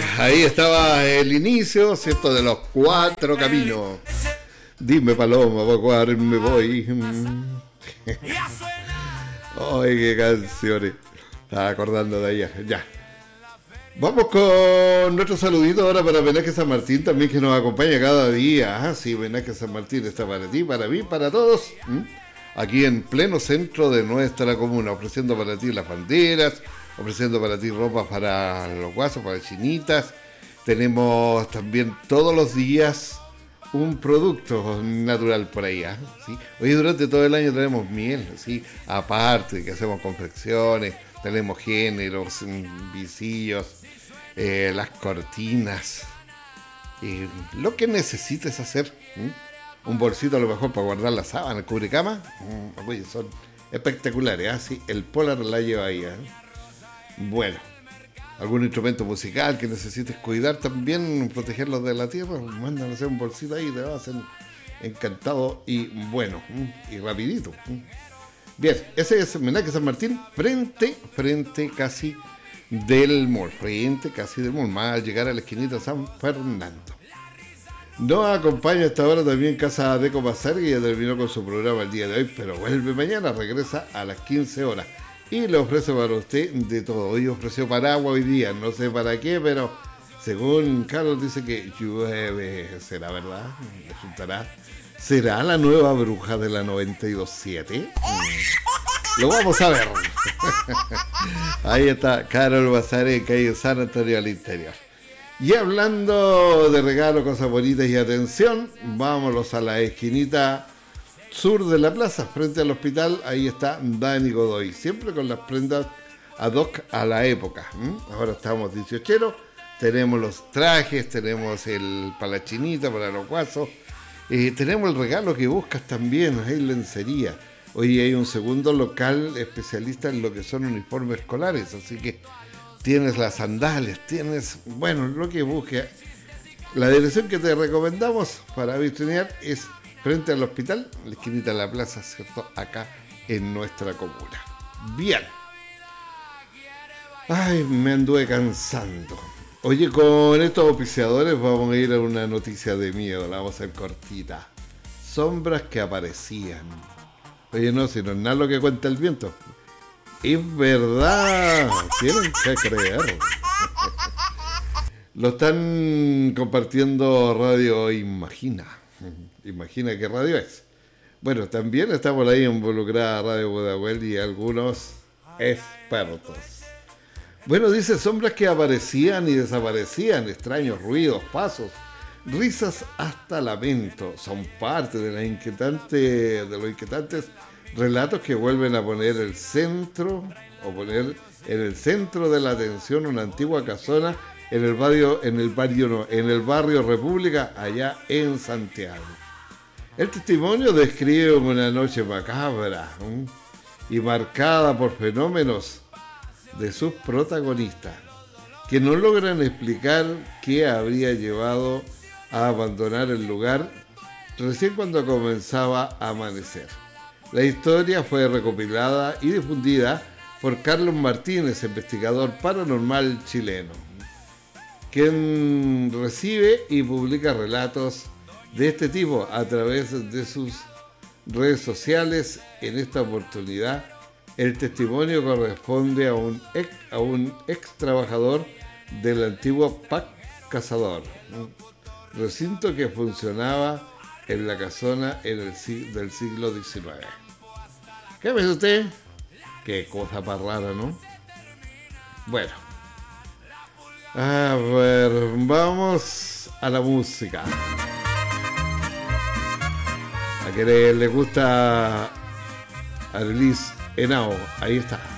ahí estaba el inicio, ¿cierto? De los 4 caminos. Dime, Paloma, ¿por cuál me voy? Ay, qué canciones. Estaba acordando de ella. Ya. Vamos con nuestro saludito ahora para Homenaje San Martín, también que nos acompaña cada día. Ah, sí, Homenaje San Martín está para ti, para mí, para todos. Aquí en pleno centro de nuestra comuna, ofreciendo para ti las banderas, ofreciendo para ti ropa para los guasos, para chinitas. Tenemos también todos los días un producto natural por ahí, ¿eh? ¿Sí? Hoy durante todo el año tenemos miel, ¿sí? Aparte que hacemos confecciones, tenemos géneros, visillos, las cortinas, lo que necesites hacer. Un bolsito a lo mejor para guardar la sábana, el cubrecama, oye, son espectaculares, ¿eh? Sí, el Polar la lleva ahí, ¿eh? Bueno, algún instrumento musical que necesites cuidar también, protegerlos de la tierra, mandan a hacer un bolsito ahí, te va a hacer encantado y bueno, y rapidito. Bien, ese es Homenaje San Martín, frente casi del mall, más al llegar a la esquinita San Fernando. Nos acompaña hasta ahora también Casa Deco Bazar, que ya terminó con su programa el día de hoy, pero vuelve mañana, regresa a las 15 horas. Y le ofrece para usted de todo. Hoy ofreció paraguas hoy día, no sé para qué, pero según Carlos dice que llueve. ¿Será verdad? ¿Resultará? ¿Será la nueva bruja de la 92.7? Lo vamos a ver. Ahí está Carol Bazar en calle San Antonio al interior. Y hablando de regalos, cosas bonitas y atención, vámonos a la esquinita sur de la plaza, frente al hospital. Ahí está Dani Godoy, siempre con las prendas ad hoc a la época. Ahora estamos 18, tenemos los trajes, tenemos el para la chinita, para los guasos, tenemos el regalo que buscas también, hay lencería. Hoy hay un segundo local especialista en lo que son uniformes escolares, así que tienes las sandalias, tienes, bueno, lo que busques. La dirección que te recomendamos para vitrinear es frente al hospital, la esquinita de la plaza, ¿cierto? Acá en nuestra comuna. Bien. Ay, me anduve cansando. Oye, con estos auspiciadores vamos a ir a una noticia de miedo, la vamos a hacer cortita. Sombras que aparecían. Oye, no, si no es nada lo que cuenta el viento. Es verdad, tienen que creer. Lo están compartiendo Radio Imagina. Imagina qué radio es. Bueno, también está por ahí involucrada Radio Budahuel y algunos expertos. Bueno, dice sombras que aparecían y desaparecían, extraños ruidos, pasos, risas hasta lamento. Son parte de los inquietantes relatos que vuelven a poner en el centro de la atención una antigua casona en el barrio República, allá en Santiago. El testimonio describe una noche macabra y marcada por fenómenos de sus protagonistas, que no logran explicar qué habría llevado a abandonar el lugar recién cuando comenzaba a amanecer. La historia fue recopilada y difundida por Carlos Martínez, investigador paranormal chileno, quien recibe y publica relatos de este tipo a través de sus redes sociales. En esta oportunidad, el testimonio corresponde a un ex trabajador del antiguo PAC Cazador, un recinto que funcionaba en la casona del siglo XIX. ¿Qué ves usted? Qué cosa para rara, ¿no? Bueno. A ver, vamos a la música. A que le gusta a Liz Henao, ahí está.